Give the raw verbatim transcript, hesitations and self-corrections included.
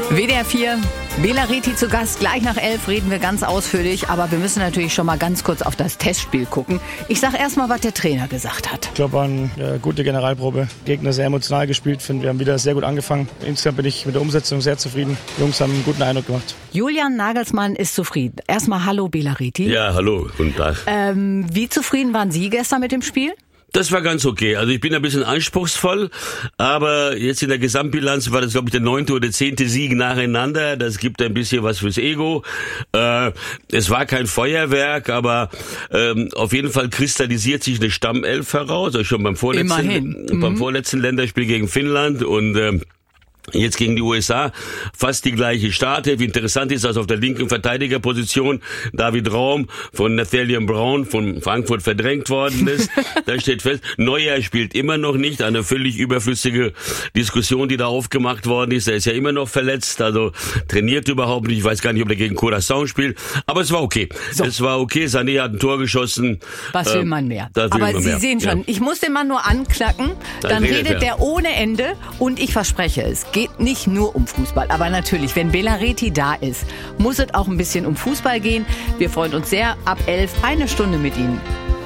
W D R vier, Bela Reti zu Gast. Gleich nach elf reden wir ganz ausführlich, aber wir müssen natürlich schon mal ganz kurz auf das Testspiel gucken. Ich sag erst mal, was der Trainer gesagt hat. Ich glaube, war eine äh, gute Generalprobe. Gegner sehr emotional gespielt. Finde, wir haben wieder sehr gut angefangen. Insgesamt bin ich mit der Umsetzung sehr zufrieden. Die Jungs haben einen guten Eindruck gemacht. Julian Nagelsmann ist zufrieden. Erstmal hallo Bela Reti. Ja, hallo, guten Tag. Ähm, wie zufrieden waren Sie gestern mit dem Spiel? Das war ganz okay. Also ich bin ein bisschen anspruchsvoll, aber jetzt in der Gesamtbilanz war das, glaube ich, der neunte oder zehnte Sieg nacheinander. Das gibt ein bisschen was fürs Ego. Äh, es war kein Feuerwerk, aber ähm, auf jeden Fall kristallisiert sich eine Stammelf heraus. Also schon beim vorletzten, Immerhin. beim Mhm. vorletzten Länderspiel gegen Finnland und ähm, jetzt gegen die U S A fast die gleiche Startelf. Interessant ist, dass auf der linken Verteidigerposition David Raum von Nathaniel Brown von Frankfurt verdrängt worden ist. Da steht fest, Neuer spielt immer noch nicht. Eine völlig überflüssige Diskussion, die da aufgemacht worden ist. Er ist ja immer noch verletzt, also trainiert überhaupt nicht. Ich weiß gar nicht, ob er gegen Curaçao spielt. Aber es war okay. So. Es war okay. Sané hat ein Tor geschossen. Was will man mehr? Will Aber man Sie mehr. sehen schon, ja. ich muss den Mann nur anklacken, dann, Dann redet, redet er. der ohne Ende und ich verspreche es. Geht nicht nur um Fußball, aber natürlich, wenn Bela Reti da ist, muss es auch ein bisschen um Fußball gehen. Wir freuen uns sehr, ab elf, eine Stunde mit Ihnen.